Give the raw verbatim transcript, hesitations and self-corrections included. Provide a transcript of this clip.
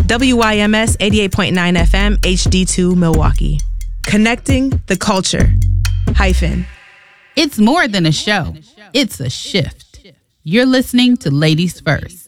W Y M S eighty-eight point nine F M, H D two Milwaukee. Connecting the culture. Hyphen. It's more than a show. It's a shift. You're listening to Ladies First.